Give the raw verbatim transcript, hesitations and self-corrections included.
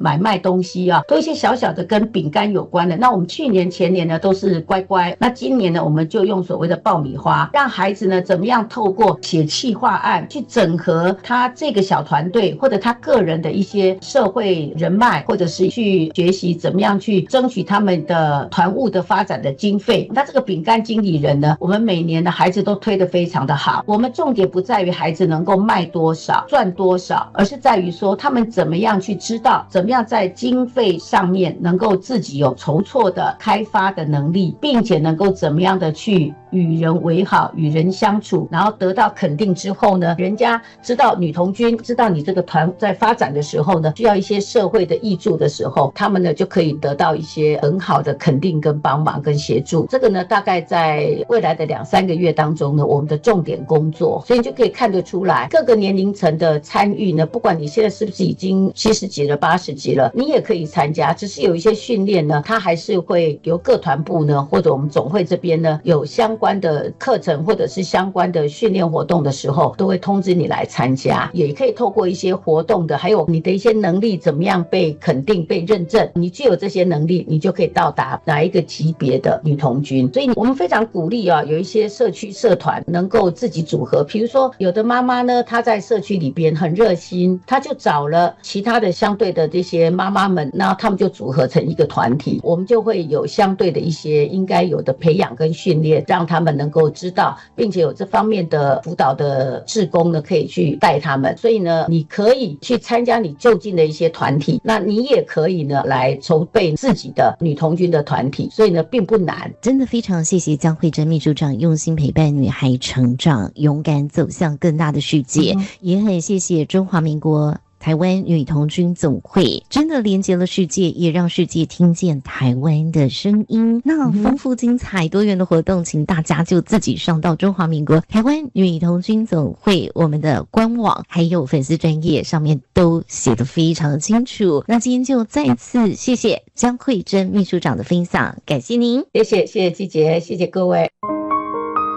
买卖东西啊，都一些小小的跟饼干有关的。那我们去年前年呢都是乖乖，那今年呢我们就用所谓的爆米花，让孩子呢怎么样透过写企划案去整合他这个小团队或者他个人的一些社会人脉，或者是去学习怎么样去争取他们的团务的发展的经费。那这个饼干经理人呢，我们每年的孩子都推得非常的好。我们重点不在于孩子能够卖多少赚多少，而是在于说他们怎么样去知道怎么样在经费上面能够自己有筹措的开发的能力，并且能够怎么样的去与人为好与人相处，然后得到肯定之后呢，人家知道女童军知道你这个团在发展的时候呢，需要一些社会的挹注的时候，他们呢就可以得到一些很好的肯定跟帮忙跟协助。这个呢大概在未来的两三个月当中呢，我们的重点工作，所以你就可以看得出来各个年龄层的参与呢，不管你现在是不是已经七十几了八十几了，你也可以参加，只是有一些训练呢，它还是会由各团部呢或者我们总会这边呢有相关的课程或者是相关的训练活动的时候，都会通知你来参加。也可以透过一些活动的，还有你的一些能力怎么样被肯定被认证，你具有这些能力，你就可以到达哪一个级别的女童军。所以我们非常鼓励啊，有一些社区社团能够自己组合，比如说有的妈妈呢，她在社区里边很热心，她就找了其他的相对的这些妈妈们，那他们就组合成一个团体，我们就会有相对的一些应该有的培养跟训练，让他们能够知道，并且有这方面的辅导的志工呢，可以去带他们。所以呢，你可以去参加你就近的一些团体，那你也可以呢来筹备自己的女童军的团体，所以呢并不难。 真的非常谢谢江慧珍秘书长用心陪伴女孩成长，勇敢走向更大的世界，嗯、也很谢谢中华民国台湾女童军总会，真的连接了世界，也让世界听见台湾的声音。那丰富精彩多元的活动，请大家就自己上到中华民国台湾女童军总会我们的官网，还有粉丝专页上面都写得非常清楚。那今天就再次谢谢江慧珍秘书长的分享，感谢您。 谢谢谢谢季姐，谢谢各位。